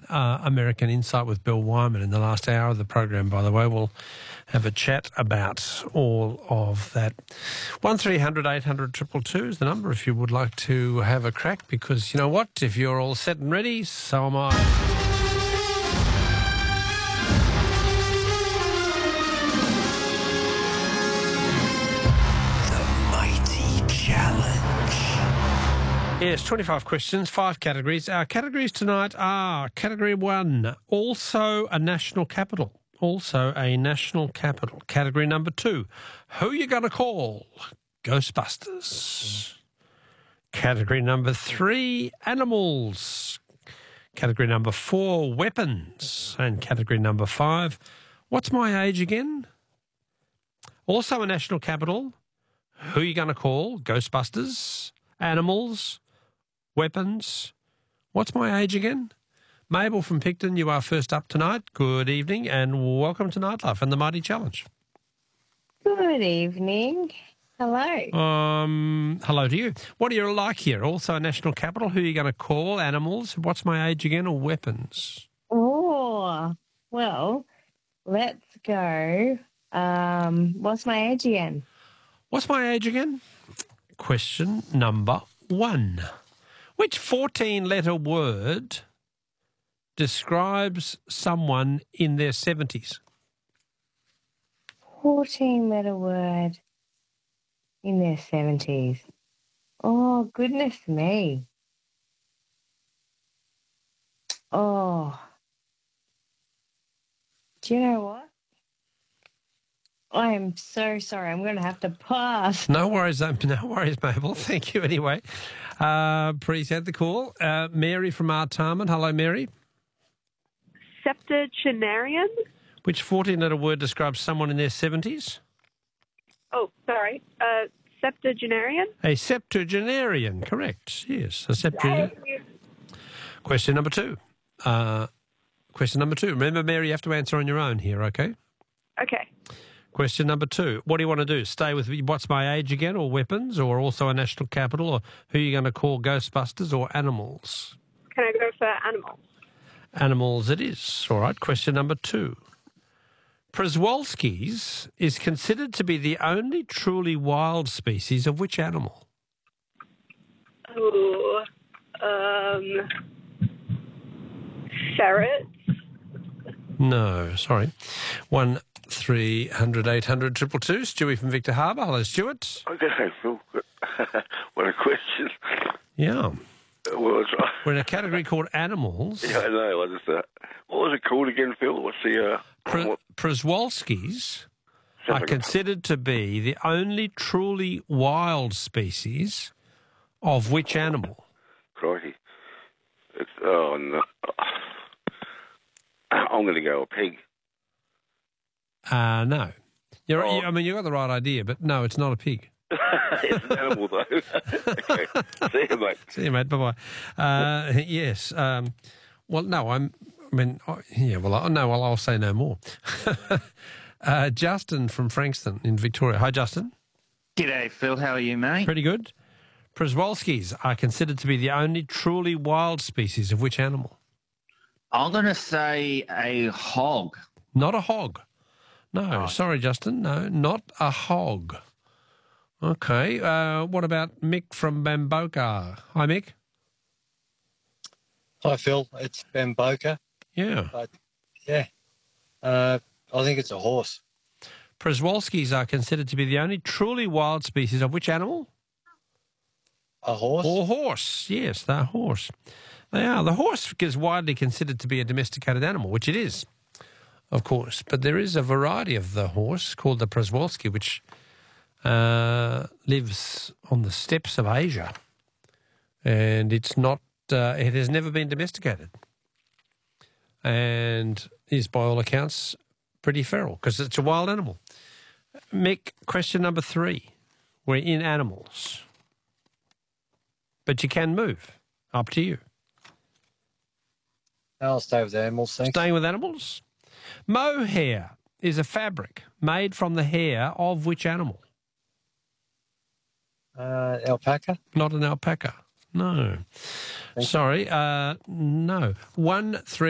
American Insight with Bill Wyman in the last hour of the program, by the way. We'll have a chat about all of that. 1300 800 222 is the number if you would like to have a crack, because you know what? If you're all set and ready, so am I. Yes, 25 questions, 5 categories. Our categories tonight are Category 1, also a national capital. Also a national capital. Category number 2, who you going to call? Ghostbusters. Category number 3, animals. Category number 4, weapons. And category number 5, what's my age again? Also a national capital. Who you going to call? Ghostbusters. Animals. Weapons. What's my age again? Mabel from Picton, you are first up tonight. Good evening and welcome to Nightlife and the Mighty Challenge. Good evening. Hello. Hello to you. What are you like here? Also a national capital. Who are you going to call? Animals. What's my age again? Or weapons? Oh, well, let's go. What's my age again? What's my age again? Question number 1. Which 14-letter word describes someone in their 70s? 14-letter word in their 70s. Oh, goodness me. Oh. Do you know what? I am so sorry. I'm going to have to pass. No worries, Mabel. Thank you anyway. Appreciate the call. Mary from Artarmon. Hello, Mary. Septuagenarian? Which 14-letter word describes someone in their 70s? Oh, sorry. Septuagenarian? A septuagenarian, correct. Yes, a septuagenarian. Question number 2. Remember, Mary, you have to answer on your own here, okay? Okay. Question number 2. What do you want to do? Stay with what's my age again, or weapons, or also a national capital, or who are you going to call? Ghostbusters or animals? Can I go for animals? Animals it is. All right. Question number 2. Przewalski's is considered to be the only truly wild species of which animal? Oh, ferrets? No, sorry. 1300 800 222. Stewie from Victor Harbour. Hello, Stuart. Okay, Phil. What a question. Yeah. Well, We're in a category called animals. yeah, I know. I just, what was it called again, Phil? What's the... Przewalski's are considered to be the only truly wild species of which animal? Crikey. Oh, no. I'm going to go a pig. No. I mean, you've got the right idea, but no, it's not a pig. It's an animal, though. Okay. See you, mate. See you, mate. Bye-bye. Yes. Well, no, I'll say no more. Justin from Frankston in Victoria. Hi, Justin. G'day, Phil. How are you, mate? Pretty good. Przewalski's are considered to be the only truly wild species of which animal? I'm going to say a hog. Not a hog. No, sorry, Justin. No, not a hog. Okay. What about Mick from Bamboka? Hi, Mick. Hi, Phil. It's Bamboka. Yeah. But, yeah. I think it's a horse. Przewalski's are considered to be the only truly wild species of which animal? A horse? Or horse. Yes, they're horse. They are. The horse is widely considered to be a domesticated animal, which it is, of course. But there is a variety of the horse called the Przewalski, which lives on the steppes of Asia. And it's not, it has never been domesticated. And is, by all accounts, pretty feral because it's a wild animal. Mick, question number 3. We're in animals. But you can move. Up to you. I'll stay with animals, thanks. Staying with animals? Mohair is a fabric made from the hair of which animal? Alpaca? Not an alpaca. No. Thanks. Sorry. No. 1 3.